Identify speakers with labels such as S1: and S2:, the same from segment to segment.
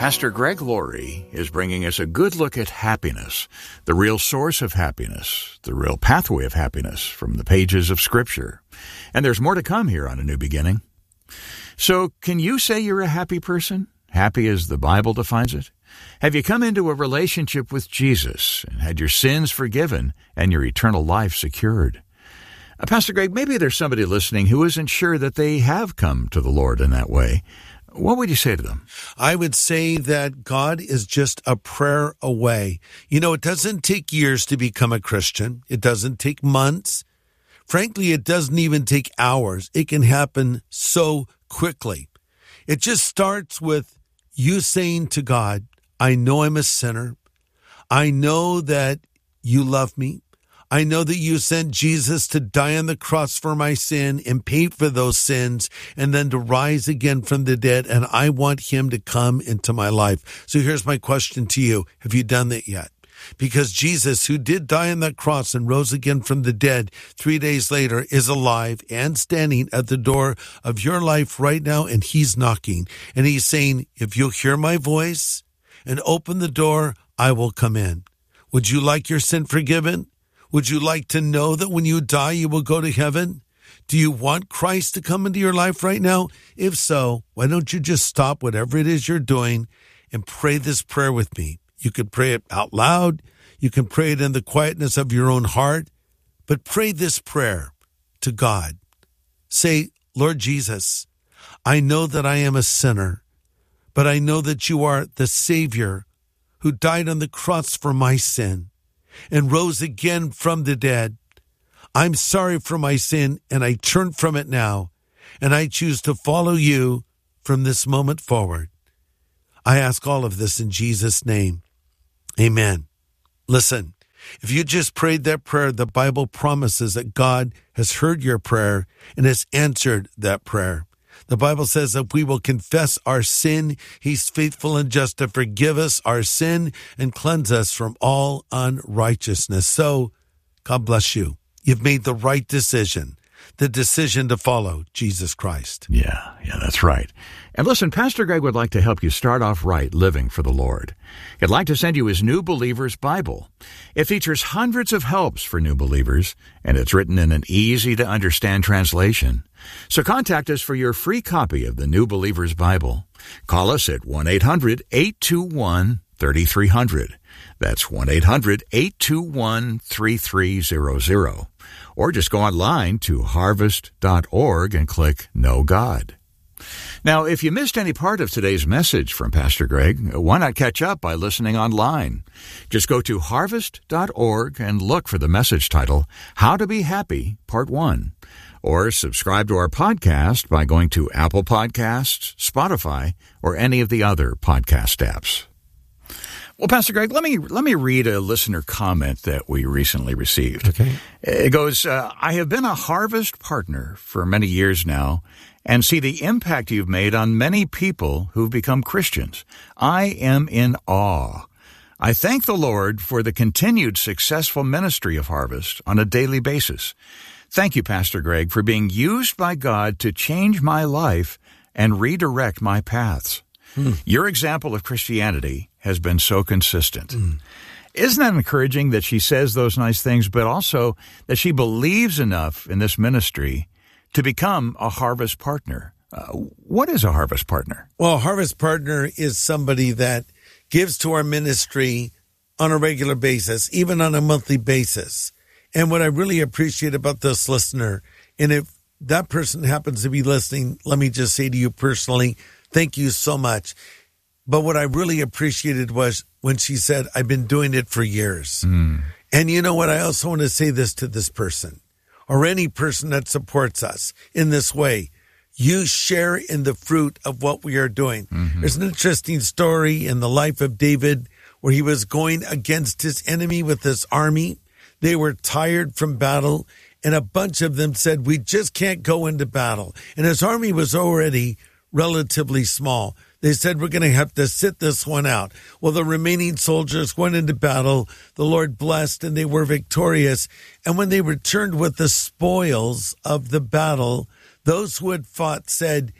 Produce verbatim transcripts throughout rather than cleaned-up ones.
S1: Pastor Greg Laurie is bringing us a good look at happiness, the real source of happiness, the real pathway of happiness from the pages of Scripture. And there's more to come here on A New Beginning. So, can you say you're a happy person? Happy as the Bible defines it? Have you come into a relationship with Jesus and had your sins forgiven and your eternal life secured? Uh, Pastor Greg, maybe there's somebody listening who isn't sure that they have come to the Lord in that way. What would you say to them?
S2: I would say that God is just a prayer away. You know, it doesn't take years to become a Christian. It doesn't take months. Frankly, it doesn't even take hours. It can happen so quickly. It just starts with you saying to God, I know I'm a sinner. I know that you love me. I know that you sent Jesus to die on the cross for my sin and pay for those sins and then to rise again from the dead. And I want him to come into my life. So here's my question to you. Have you done that yet? Because Jesus, who did die on that cross and rose again from the dead three days later, is alive and standing at the door of your life right now. And he's knocking and he's saying, if you'll hear my voice and open the door, I will come in. Would you like your sin forgiven? Would you like to know that when you die, you will go to heaven? Do you want Christ to come into your life right now? If so, why don't you just stop whatever it is you're doing and pray this prayer with me? You could pray it out loud. You can pray it in the quietness of your own heart. But pray this prayer to God. Say, Lord Jesus, I know that I am a sinner, but I know that you are the Savior who died on the cross for my sin and rose again from the dead. I'm sorry for my sin, and I turn from it now, and I choose to follow you from this moment forward. I ask all of this in Jesus' name. Amen. Listen, if you just prayed that prayer, the Bible promises that God has heard your prayer and has answered that prayer. The Bible says that we will confess our sin. He's faithful and just to forgive us our sin and cleanse us from all unrighteousness. So, God bless you. You've made the right decision, the decision to follow Jesus Christ.
S1: Yeah, yeah, that's right. And listen, Pastor Greg would like to help you start off right living for the Lord. He'd like to send you his New Believer's Bible. It features hundreds of helps for new believers, and it's written in an easy-to-understand translation. So contact us for your free copy of the New Believer's Bible. Call us at one eight hundred eight two one three three zero zero. That's one eight hundred eight two one three three zero zero. Or just go online to harvest dot org and click Know God. Now, if you missed any part of today's message from Pastor Greg, why not catch up by listening online? Just go to harvest dot org and look for the message title, How to Be Happy, Part one. Or subscribe to our podcast by going to Apple Podcasts, Spotify, or any of the other podcast apps. Well, Pastor Greg, let me let me read a listener comment that we recently received.
S2: Okay.
S1: It goes, uh, I have been a Harvest partner for many years now and see the impact you've made on many people who've become Christians. I am in awe. I thank the Lord for the continued successful ministry of Harvest on a daily basis. Thank you, Pastor Greg, for being used by God to change my life and redirect my paths. Hmm. Your example of Christianity has been so consistent. Hmm. Isn't that encouraging that she says those nice things, but also that she believes enough in this ministry to become a Harvest partner? Uh, what is a Harvest partner?
S2: Well, a Harvest partner is somebody that gives to our ministry on a regular basis, even on a monthly basis. And what I really appreciate about this listener, and if that person happens to be listening, let me just say to you personally, thank you so much. But what I really appreciated was when she said, I've been doing it for years. Mm. And you know what? I also want to say this to this person or any person that supports us in this way. You share in the fruit of what we are doing. Mm-hmm. There's an interesting story in the life of David where he was going against his enemy with his army. They were tired from battle, and a bunch of them said, we just can't go into battle. And his army was already relatively small. They said, we're going to have to sit this one out. Well, the remaining soldiers went into battle. The Lord blessed, and they were victorious. And when they returned with the spoils of the battle, those who had fought said,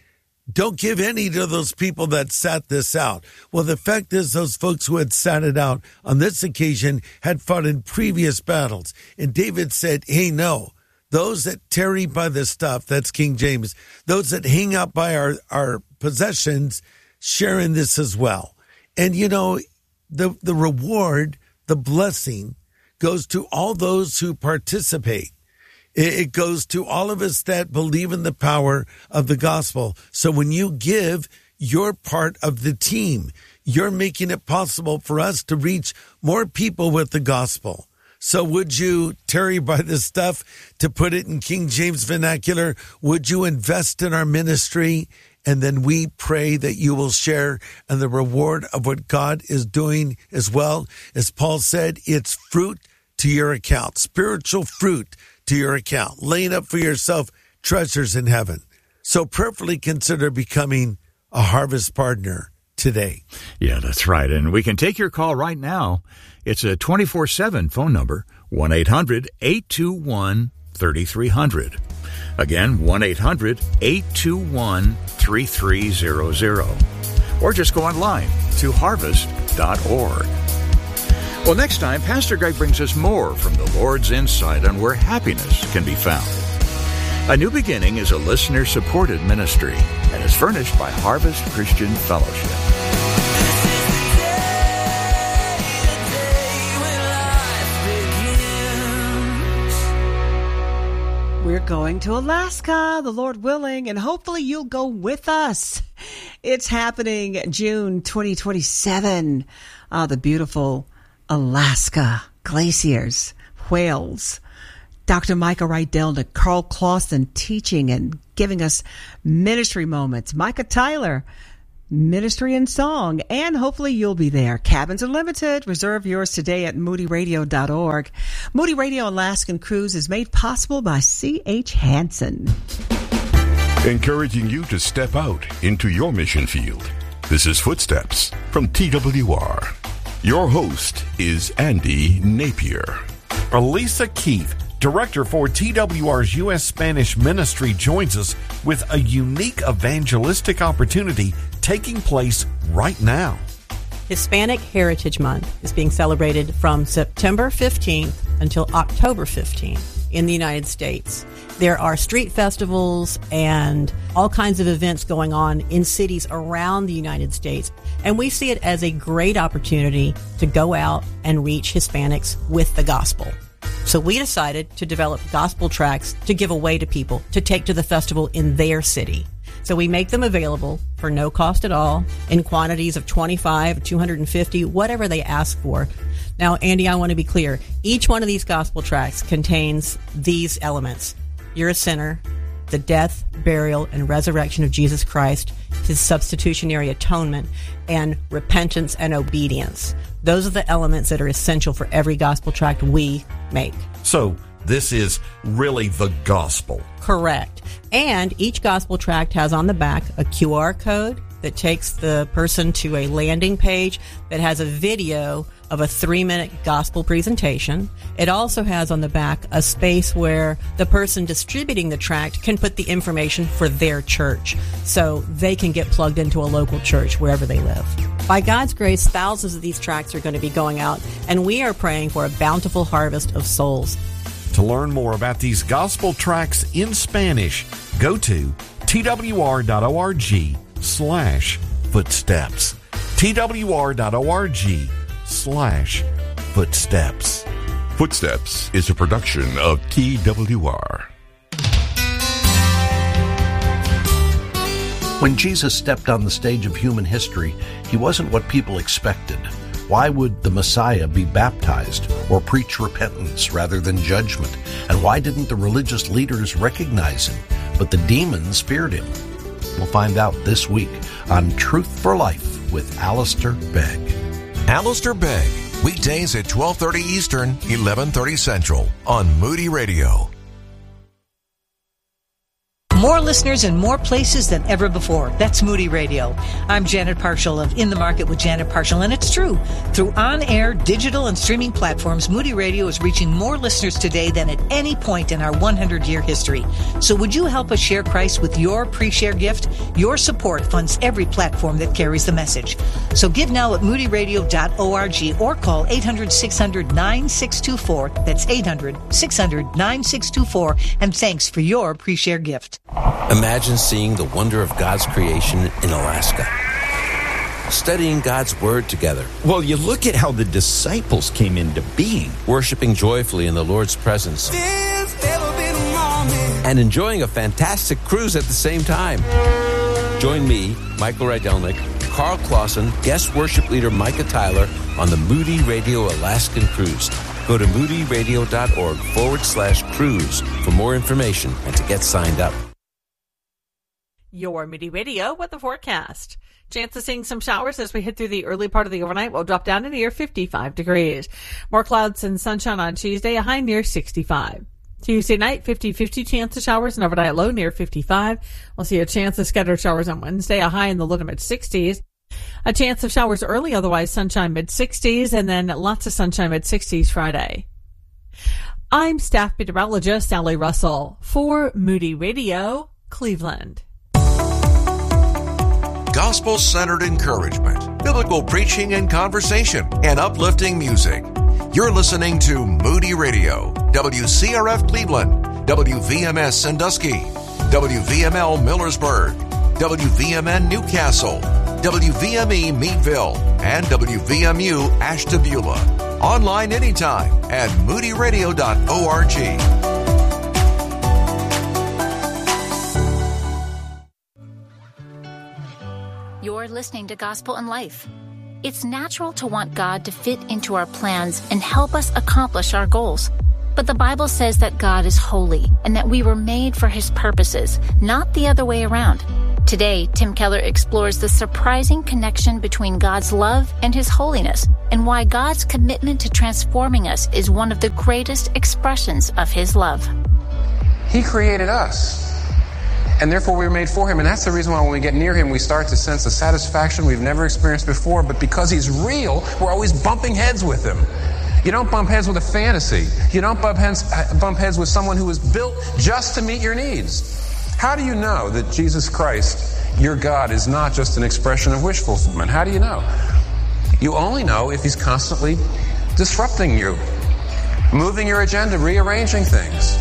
S2: Don't give any to those people that sat this out. Well, the fact is those folks who had sat it out on this occasion had fought in previous battles. And David said, hey, no, those that tarry by the stuff, that's King James, those that hang out by our, our possessions, share in this as well. And, you know, the, the reward, the blessing goes to all those who participate. It goes to all of us that believe in the power of the gospel. So when you give, you're part of the team. You're making it possible for us to reach more people with the gospel. So would you tarry by this stuff, to put it in King James vernacular? Would you invest in our ministry? And then we pray that you will share in the reward of what God is doing as well. As Paul said, it's fruit to your account, spiritual fruit to your account, laying up for yourself treasures in heaven. So prayerfully consider becoming a harvest partner today.
S1: Yeah, that's right. And we can take your call right now. It's a twenty-four seven phone number, one eight hundred eight two one three three zero zero. Again, one eight hundred eight two one three three zero zero. Or just go online to harvest dot org. Well, next time, Pastor Greg brings us more from the Lord's insight on where happiness can be found. A New Beginning is a listener-supported ministry and is furnished by Harvest Christian Fellowship.
S3: We're going to Alaska, the Lord willing, and hopefully you'll go with us. It's happening June twenty twenty-seven. Ah, the beautiful Alaska glaciers, whales. Doctor Micah Rydell and Carl Clausen teaching and giving us ministry moments. Micah Tyler, ministry and song, and hopefully you'll be there. Cabins are limited. Reserve yours today at moody radio dot org. Moody Radio Alaskan Cruise is made possible by C H Hansen.
S4: Encouraging you to step out into your mission field. This is Footsteps from T W R. Your host is Andy Napier.
S5: Elisa Keith, director for T W R's U S Spanish Ministry, joins us with a unique evangelistic opportunity taking place right now.
S6: Hispanic Heritage Month is being celebrated from September fifteenth until October fifteenth in the United States. There are street festivals and all kinds of events going on in cities around the United States. And we see it as a great opportunity to go out and reach Hispanics with the gospel. So we decided to develop gospel tracts to give away to people to take to the festival in their city. So we make them available for no cost at all in quantities of twenty-five, two hundred fifty, whatever they ask for. Now, Andy, I want to be clear. Each one of these gospel tracts contains these elements. You're a sinner, the death, burial, and resurrection of Jesus Christ, his substitutionary atonement, and repentance and obedience. Those are the elements that are essential for every gospel tract we make.
S5: So this is really the gospel.
S6: Correct. And each gospel tract has on the back a Q R code that takes the person to a landing page that has a video of a three-minute gospel presentation. It also has on the back a space where the person distributing the tract can put the information for their church so they can get plugged into a local church wherever they live. By God's grace, thousands of these tracts are going to be going out, and we are praying for a bountiful harvest of souls.
S5: To learn more about these gospel tracts in Spanish, go to twr.org slash footsteps. twr.org slash footsteps.
S4: Footsteps is a production of T W R.
S7: When Jesus stepped on the stage of human history, he wasn't what people expected. Why would the Messiah be baptized or preach repentance rather than judgment? And why didn't the religious leaders recognize him, but the demons feared him? We'll find out this week on Truth for Life with Alistair Begg.
S8: Alistair Begg, weekdays at twelve thirty Eastern, eleven thirty Central on Moody Radio.
S9: More listeners in more places than ever before. That's Moody Radio. I'm Janet Parshall of In the Market with Janet Parshall, and it's true. Through on-air, digital, and streaming platforms, Moody Radio is reaching more listeners today than at any point in our one hundred year history. So would you help us share Christ with your pre-share gift? Your support funds every platform that carries the message. So give now at moody radio dot org or call eight hundred, six hundred, nine six two four. That's eight hundred, six hundred, nine six two four. And thanks for your pre-share gift.
S10: Imagine seeing the wonder of God's creation in Alaska. Studying God's Word together.
S11: Well, you look at how the disciples came into being.
S10: Worshiping joyfully in the Lord's presence. And enjoying a fantastic cruise at the same time. Join me, Michael Rydelnik, Carl Clausen, guest worship leader Micah Tyler on the Moody Radio Alaskan Cruise. Go to moody radio dot org forward slash cruise for more information and to get signed up.
S12: Your Moody Radio with the forecast. Chance of seeing some showers as we hit through the early part of the overnight. We'll drop down to near fifty-five degrees. More clouds and sunshine on Tuesday, a high near sixty-five. Tuesday night, fifty-fifty chance of showers and overnight low near fifty-five. We'll see a chance of scattered showers on Wednesday, a high in the low to mid-sixties. A chance of showers early, otherwise sunshine mid-sixties, and then lots of sunshine mid-sixties Friday. I'm staff meteorologist Sally Russell for Moody Radio, Cleveland.
S8: Gospel-centered encouragement, biblical preaching and conversation, and uplifting music. You're listening to Moody Radio, W C R F Cleveland, W V M S Sandusky, W V M L Millersburg, W V M N Newcastle, W V M E Meadville, and W V M U Ashtabula. Online anytime at moody radio dot org.
S13: You're listening to Gospel in Life. It's natural to want God to fit into our plans and help us accomplish our goals. But the Bible says that God is holy and that we were made for His purposes, not the other way around. Today, Tim Keller explores the surprising connection between God's love and His holiness, and why God's commitment to transforming us is one of the greatest expressions of His love.
S14: He created us, and therefore we were made for Him, and that's the reason why when we get near Him, we start to sense a satisfaction we've never experienced before, but because He's real, we're always bumping heads with Him. You don't bump heads with a fantasy. You don't bump heads, bump heads with someone who was built just to meet your needs. How do you know that Jesus Christ, your God, is not just an expression of wish fulfillment? How do you know? You only know if He's constantly disrupting you, moving your agenda, rearranging things.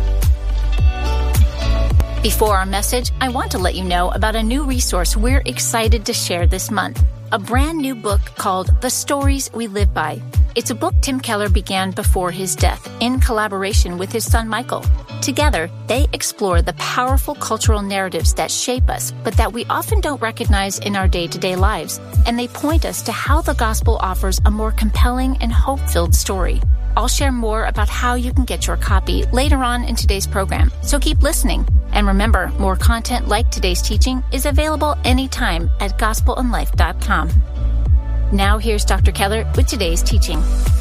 S13: Before our message, I want to let you know about a new resource we're excited to share this month. A brand new book called The Stories We Live By. It's a book Tim Keller began before his death in collaboration with his son Michael. Together, they explore the powerful cultural narratives that shape us, but that we often don't recognize in our day-to-day lives. And they point us to how the gospel offers a more compelling and hope-filled story. I'll share more about how you can get your copy later on in today's program, so keep listening. And remember, more content like today's teaching is available anytime at gospel in life dot com. Now here's Doctor Keller with today's teaching.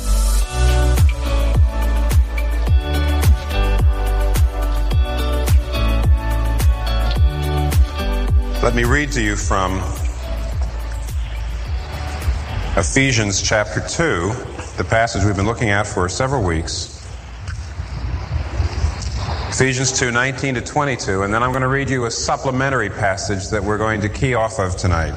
S14: Let me read to you from Ephesians chapter two, the passage we've been looking at for several weeks. Ephesians two, nineteen to twenty-two, and then I'm going to read you a supplementary passage that we're going to key off of tonight.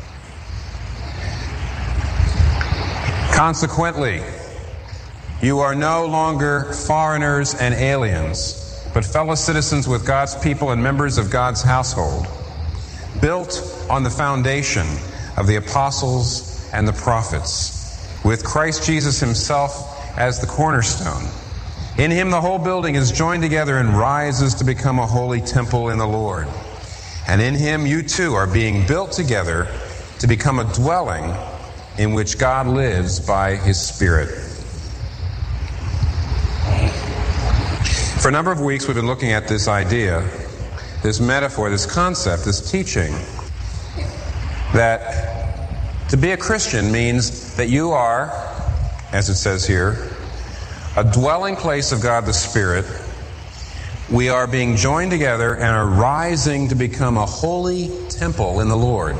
S14: Consequently, you are no longer foreigners and aliens, but fellow citizens with God's people and members of God's household, built on the foundation of the apostles and the prophets, with Christ Jesus Himself as the cornerstone. In Him the whole building is joined together and rises to become a holy temple in the Lord. And in Him you too are being built together to become a dwelling in which God lives by His Spirit. For a number of weeks we've been looking at this idea, this metaphor, this concept, this teaching, that to be a Christian means that you are, as it says here, a dwelling place of God the Spirit, we are being joined together and are rising to become a holy temple in the Lord.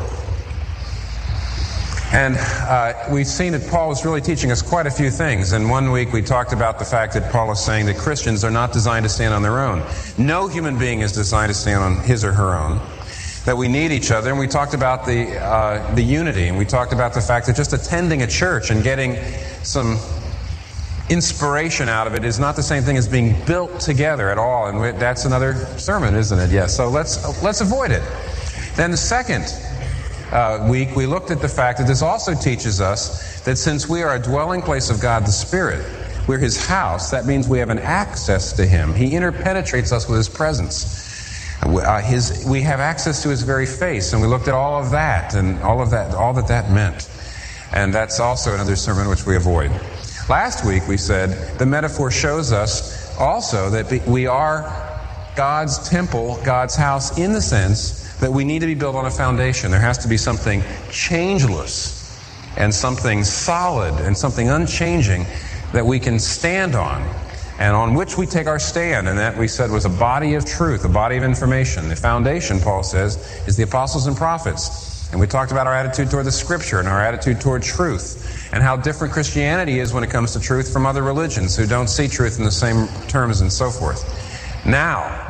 S14: And uh, we've seen that Paul was really teaching us quite a few things. And one week we talked about the fact that Paul is saying that Christians are not designed to stand on their own. No human being is designed to stand on his or her own. That we need each other. And we talked about the uh, the unity. And we talked about the fact that just attending a church and getting some inspiration out of it is not the same thing as being built together at all. And we, that's another sermon, isn't it? Yes. So let's let's avoid it. Then the second Uh, week, we looked at the fact that this also teaches us that since we are a dwelling place of God the Spirit, we're His house, that means we have an access to Him. He interpenetrates us with His presence. Uh, his, we have access to His very face, and we looked at all of that and all of that, all that that meant. And that's also another sermon which we avoid. Last week we said the metaphor shows us also that we are God's temple, God's house, in the sense that we need to be built on a foundation. There has to be something changeless and something solid and something unchanging that we can stand on and on which we take our stand. And that, we said, was a body of truth, a body of information. The foundation, Paul says, is the apostles and prophets. And we talked about our attitude toward the Scripture and our attitude toward truth and how different Christianity is when it comes to truth from other religions who don't see truth in the same terms and so forth. Now,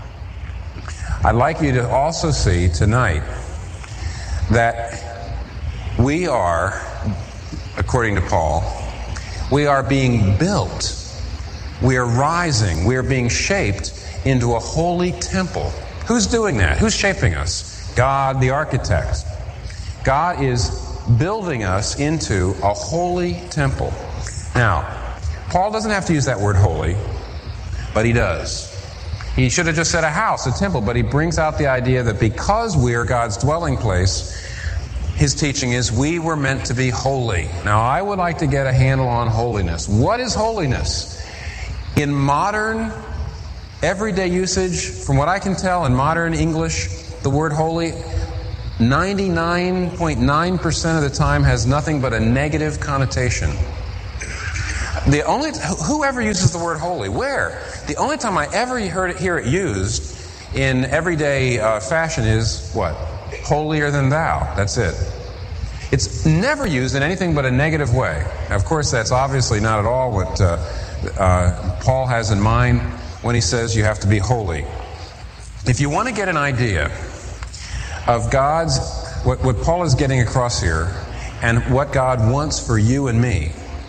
S14: I'd like you to also see tonight that we are, according to Paul, we are being built. We are rising. We are being shaped into a holy temple. Who's doing that? Who's shaping us? God, the architect. God is building us into a holy temple. Now, Paul doesn't have to use that word holy, but he does. He should have just said a house, a temple, but he brings out the idea that because we are God's dwelling place, his teaching is we were meant to be holy. Now, I would like to get a handle on holiness. What is holiness? In modern, everyday usage, from what I can tell in modern English, the word holy, ninety-nine point nine percent of the time has nothing but a negative connotation. The only whoever uses the word holy, where? The only time I ever heard it, hear it used in everyday uh, fashion is what? Holier than thou. That's it. It's never used in anything but a negative way. Now, of course, that's obviously not at all what uh, uh, Paul has in mind when he says you have to be holy. If you want to get an idea of God's, what, what Paul is getting across here, and what God wants for you and me,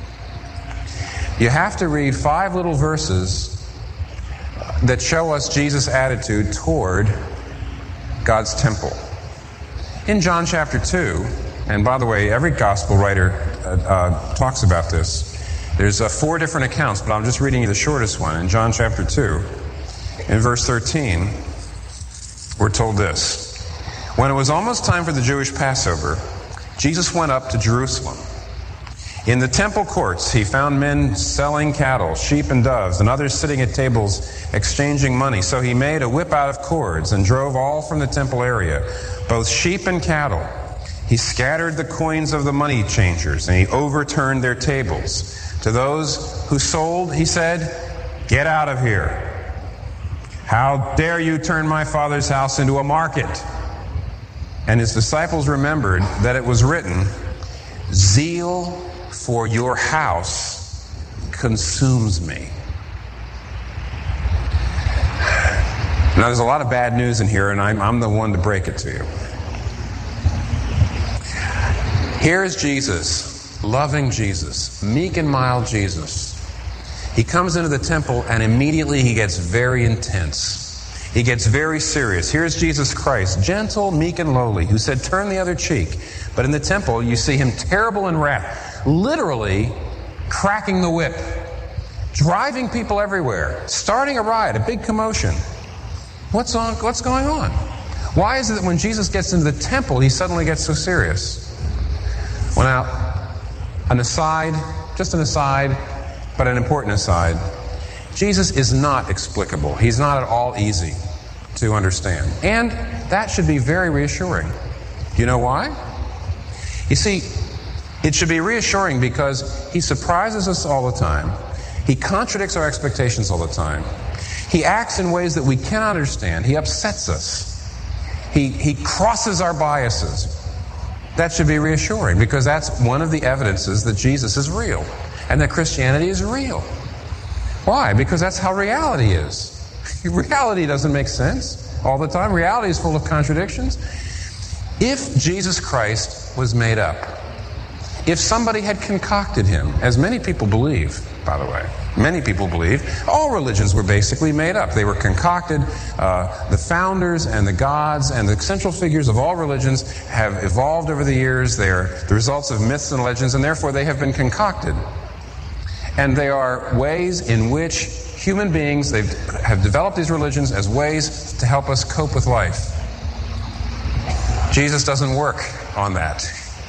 S14: you have to read five little verses that show us Jesus' attitude toward God's temple. In John chapter two, and by the way, every gospel writer uh, uh, talks about this. There's uh, four different accounts, but I'm just reading you the shortest one. In John chapter two, in verse thirteen, we're told this. When it was almost time for the Jewish Passover, Jesus went up to Jerusalem. In the temple courts, he found men selling cattle, sheep and doves, and others sitting at tables exchanging money. So he made a whip out of cords and drove all from the temple area, both sheep and cattle. He scattered the coins of the money changers, and he overturned their tables. To those who sold, he said, "Get out of here. How dare you turn my Father's house into a market?" And his disciples remembered that it was written, "Zeal for your house consumes me." Now, there's a lot of bad news in here, and I'm, I'm the one to break it to you. Here is Jesus, loving Jesus, meek and mild Jesus. He comes into the temple, and immediately he gets very intense. He gets very serious. Here's Jesus Christ, gentle, meek, and lowly, who said, "Turn the other cheek." But in the temple, you see him terrible in wrath, literally cracking the whip, driving people everywhere, starting a riot, a big commotion. What's on? What's going on? Why is it that when Jesus gets into the temple, he suddenly gets so serious? Well, now, an aside, just an aside, but an important aside. Jesus is not explicable. He's not at all easy to understand. And that should be very reassuring. Do you know why? You see, it should be reassuring because he surprises us all the time. He contradicts our expectations all the time. He acts in ways that we cannot understand. He upsets us. He, he crosses our biases. That should be reassuring, because that's one of the evidences that Jesus is real and that Christianity is real. Why? Because that's how reality is. Reality doesn't make sense all the time. Reality is full of contradictions. If Jesus Christ was made up, if somebody had concocted him, as many people believe, by the way, many people believe, all religions were basically made up. They were concocted. Uh, the founders and the gods and the central figures of all religions have evolved over the years. They are the results of myths and legends, and therefore they have been concocted. And they are ways in which human beings they've, have developed these religions as ways to help us cope with life. Jesus doesn't work on that.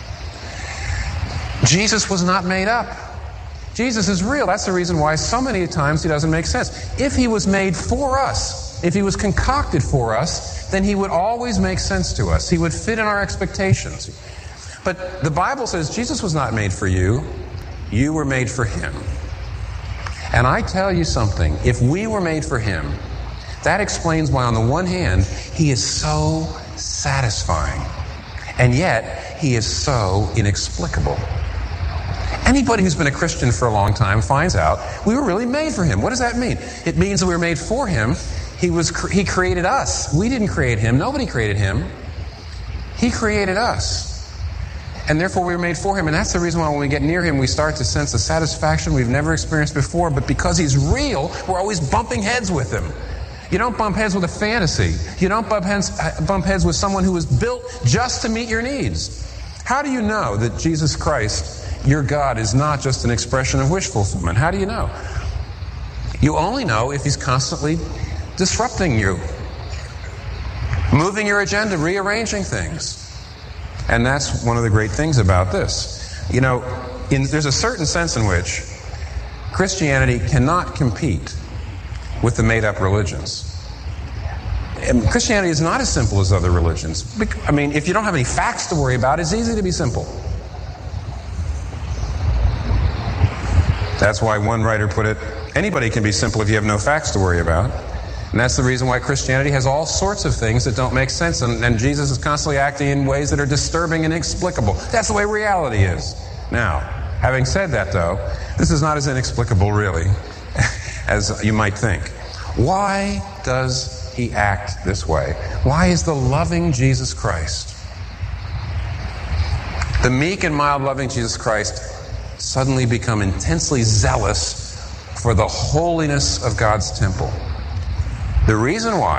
S14: Jesus was not made up. Jesus is real. That's the reason why so many times he doesn't make sense. If he was made for us, if he was concocted for us, then he would always make sense to us. He would fit in our expectations. But the Bible says Jesus was not made for you. You were made for him. And I tell you something, if we were made for him, that explains why on the one hand, he is so satisfying, and yet he is so inexplicable. Anybody who's been a Christian for a long time finds out we were really made for him. What does that mean? It means that we were made for him. He was he created us. We didn't create him. Nobody created him. He created us. And therefore we were made for him. And that's the reason why when we get near him, we start to sense a satisfaction we've never experienced before. But because he's real, we're always bumping heads with him. You don't bump heads with a fantasy. You don't bump heads, bump heads with someone who was built just to meet your needs. How do you know that Jesus Christ, your God, is not just an expression of wish fulfillment? How do you know? You only know if he's constantly disrupting you, moving your agenda, rearranging things. And that's one of the great things about this. You know, in, there's a certain sense in which Christianity cannot compete with the made-up religions. And Christianity is not as simple as other religions. I mean, if you don't have any facts to worry about, it's easy to be simple. That's why one writer put it, anybody can be simple if you have no facts to worry about. And that's the reason why Christianity has all sorts of things that don't make sense. And, and Jesus is constantly acting in ways that are disturbing and inexplicable. That's the way reality is. Now, having said that, though, this is not as inexplicable, really, as you might think. Why does he act this way? Why is the loving Jesus Christ, the meek and mild loving Jesus Christ, suddenly become intensely zealous for the holiness of God's temple? The reason why,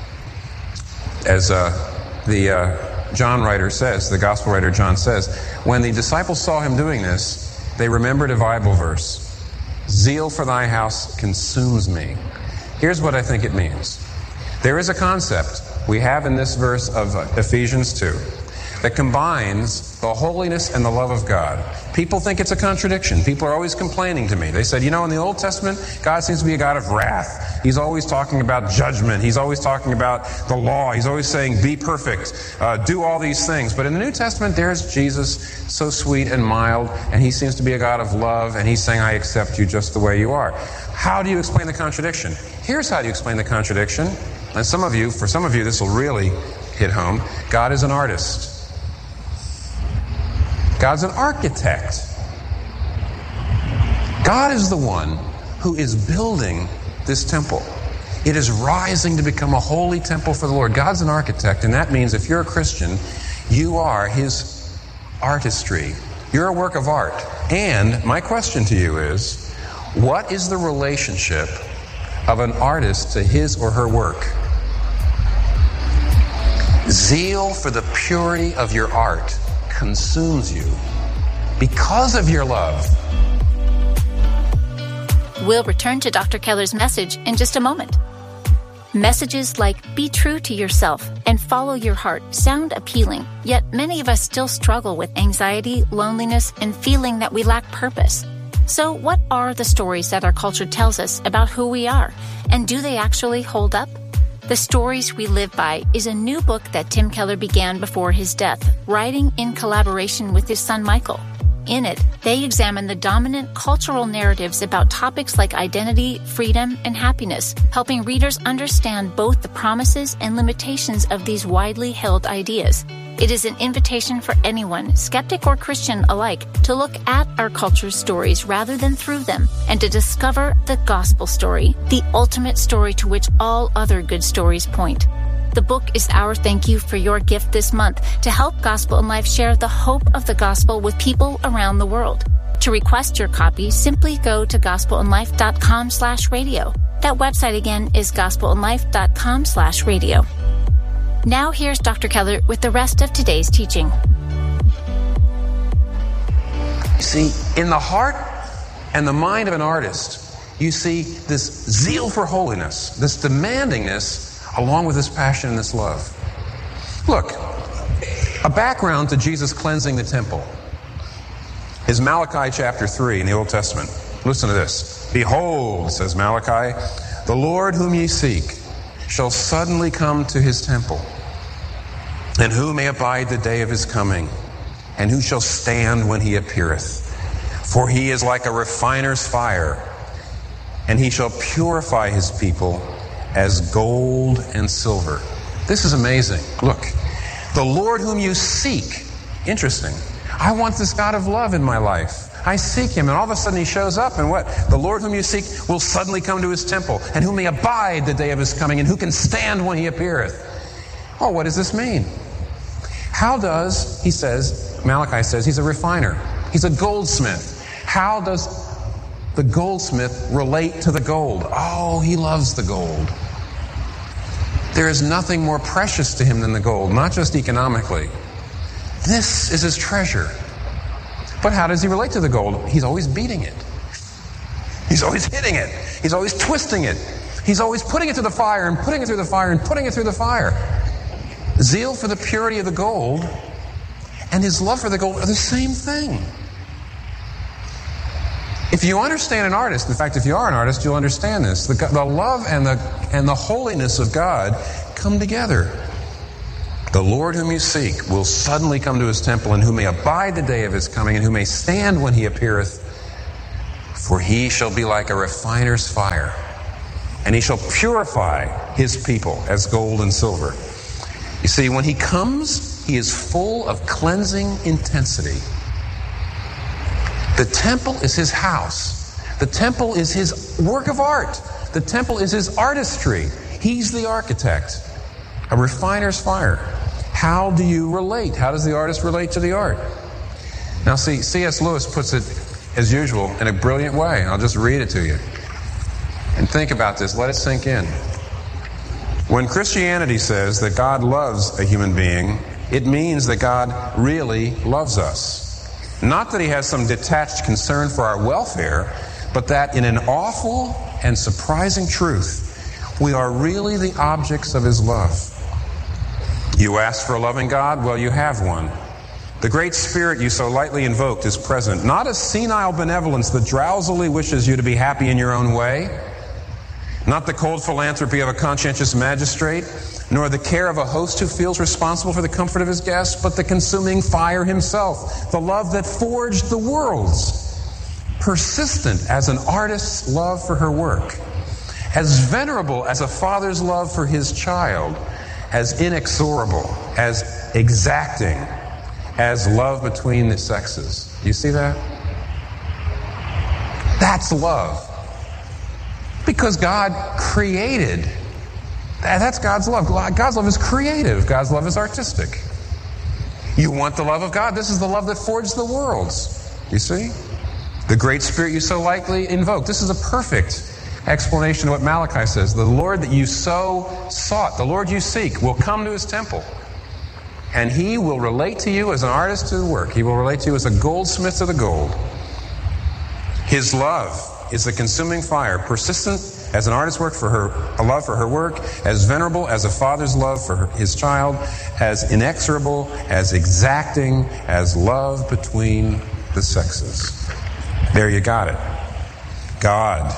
S14: as uh, the uh, John writer says, the gospel writer John says, when the disciples saw him doing this, they remembered a Bible verse. Zeal for thy house consumes me. Here's what I think it means. There is a concept we have in this verse of Ephesians two that combines the holiness and the love of God. People think it's a contradiction. People are always complaining to me. They said, you know, in the Old Testament, God seems to be a God of wrath. He's always talking about judgment. He's always talking about the law. He's always saying, be perfect, uh, do all these things. But in the New Testament, there's Jesus, so sweet and mild, and he seems to be a God of love, and he's saying, I accept you just the way you are. How do you explain the contradiction? Here's how you explain the contradiction. And some of you, for some of you, this will really hit home. God is an artist. God's an architect. God is the one who is building this temple. It is rising to become a holy temple for the Lord. God's an architect, and that means if you're a Christian, you are his artistry. You're a work of art. And my question to you is, what is the relationship of an artist to his or her work? Zeal for the purity of your art consumes you because of your love.
S13: We'll return to Doctor Keller's message in just a moment. Messages like be true to yourself and follow your heart sound appealing, yet many of us still struggle with anxiety, loneliness, and feeling that we lack purpose. So what are the stories that our culture tells us about who we are, and do they actually hold up? The Stories We Live By is a new book that Tim Keller began before his death, writing in collaboration with his son Michael. in it, they examine the dominant cultural narratives about topics like identity, freedom, and happiness, helping readers understand both the promises and limitations of these widely held ideas. It is an invitation for anyone, skeptic or Christian alike, to look at our culture's stories rather than through them, and to discover the gospel story, the ultimate story to which all other good stories point. The book is our thank you for your gift this month to help Gospel in Life share the hope of the gospel with people around the world. To request your copy, simply go to gospelinlife.com slash radio. That website again is gospelinlife.com slash radio. Now here's Doctor Keller with the rest of today's teaching.
S14: You see, in the heart and the mind of an artist, you see this zeal for holiness, this demandingness, along with this passion and this love. Look, a background to Jesus cleansing the temple is Malachi chapter three in the Old Testament. Listen to this. Behold, says Malachi, the Lord whom ye seek shall suddenly come to his temple. And who may abide the day of his coming? And who shall stand when he appeareth? For he is like a refiner's fire, and he shall purify his people as gold and silver. This is amazing. Look, the Lord whom you seek. Interesting. I want this God of love in my life. I seek him, and all of a sudden he shows up, and what? The Lord whom you seek will suddenly come to his temple, and who may abide the day of his coming, and who can stand when he appeareth. Oh, what does this mean? How does, he says, Malachi says, he's a refiner. He's a goldsmith. How does the goldsmith relate to the gold? Oh, he loves the gold. There is nothing more precious to him than the gold, not just economically. This is his treasure. But how does he relate to the gold? He's always beating it. He's always hitting it. He's always twisting it. He's always putting it to the fire and putting it through the fire and putting it through the fire. Zeal for the purity of the gold and his love for the gold are the same thing. If you understand an artist, in fact, if you are an artist, you'll understand this. The, the love and the, and the holiness of God come together. The Lord whom you seek will suddenly come to his temple, and who may abide the day of his coming, and who may stand when he appeareth. For he shall be like a refiner's fire, and he shall purify his people as gold and silver. You see, when he comes, he is full of cleansing intensity. The temple is his house. The temple is his work of art. The temple is his artistry. He's the architect. A refiner's fire. How do you relate? How does the artist relate to the art? Now see, C S Lewis puts it, as usual, in a brilliant way. I'll just read it to you. And think about this. Let it sink in. When Christianity says that God loves a human being, it means that God really loves us. Not that he has some detached concern for our welfare, but that in an awful and surprising truth, we are really the objects of his love. You ask for a loving God? Well, you have one. The great Spirit you so lightly invoked is present, not as senile benevolence that drowsily wishes you to be happy in your own way, not the cold philanthropy of a conscientious magistrate, nor the care of a host who feels responsible for the comfort of his guests, but the consuming fire himself, the love that forged the worlds, persistent as an artist's love for her work, as venerable as a father's love for his child, as inexorable, as exacting as love between the sexes. Do you see that? That's love. Because God created. That's God's love. God's love is creative. God's love is artistic. You want the love of God? This is the love that forged the worlds. You see? The great Spirit you so lightly invoke. This is a perfect explanation of what Malachi says. The Lord that you so sought, the Lord you seek, will come to his temple. And he will relate to you as an artist to the work. He will relate to you as a goldsmith to the gold. His love is the consuming fire, persistent as an artist's work for her, a love for her work, as venerable as a father's love for her, his child, as inexorable, as exacting as love between the sexes. There you got it. God,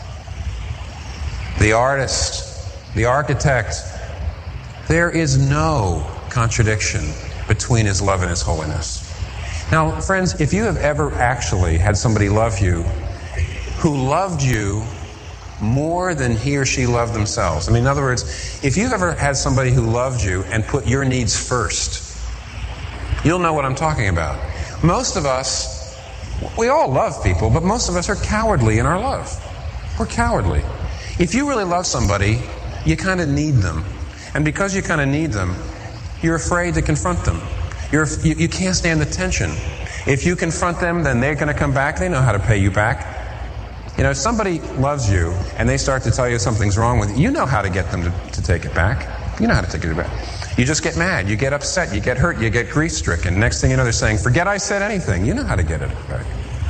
S14: the artist, the architect. There is no contradiction between his love and his holiness. Now, friends, if you have ever actually had somebody love you who loved you more than he or she loved themselves, I mean, in other words, if you've ever had somebody who loved you and put your needs first, you'll know what I'm talking about. Most of us, we all love people, but most of us are cowardly in our love. We're cowardly. If you really love somebody, you kind of need them. And because you kind of need them, you're afraid to confront them. You're, you, you can't stand the tension. If you confront them, then they're going to come back. They know how to pay you back. You know, if somebody loves you and they start to tell you something's wrong with you, you know how to get them to, to take it back. You know how to take it back. You just get mad. You get upset. You get hurt. You get grief-stricken. Next thing you know, they're saying, forget I said anything. You know how to get it back.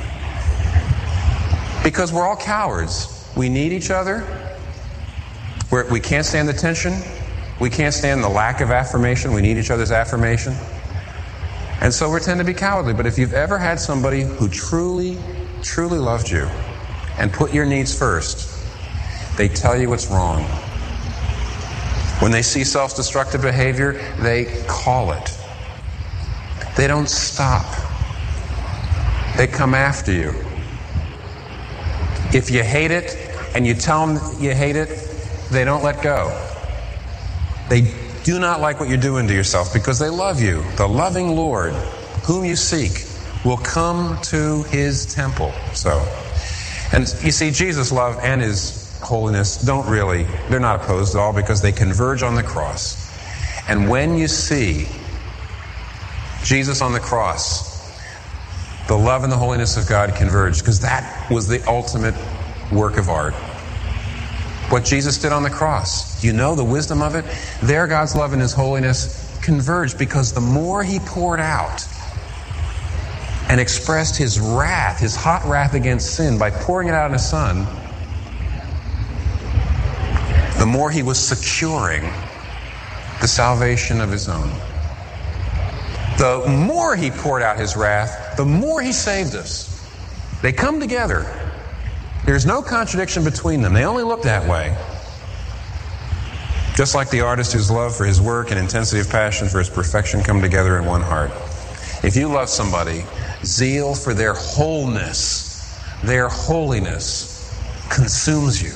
S14: Because we're all cowards. We need each other. We're, we can't stand the tension. We can't stand the lack of affirmation. We need each other's affirmation. And so we tend to be cowardly. But if you've ever had somebody who truly, truly loved you and put your needs first, they tell you what's wrong. When they see self-destructive behavior, they call it. They don't stop. They come after you. If you hate it and you tell them you hate it, they don't let go. They do not like what you're doing to yourself because they love you. The loving Lord, whom you seek, will come to his temple. So, and you see, Jesus' love and his holiness don't really, they're not opposed at all because they converge on the cross. And when you see Jesus on the cross, the love and the holiness of God converge, because that was the ultimate work of art. What Jesus did on the cross. Do you know the wisdom of it? There, God's love and his holiness converged because the more he poured out and expressed his wrath, his hot wrath against sin by pouring it out on his Son, the more he was securing the salvation of his own. The more he poured out his wrath, the more he saved us. They come together. There's no contradiction between them. They only look that way. Just like the artist whose love for his work and intensity of passion for his perfection come together in one heart. If you love somebody, zeal for their wholeness, their holiness, consumes you.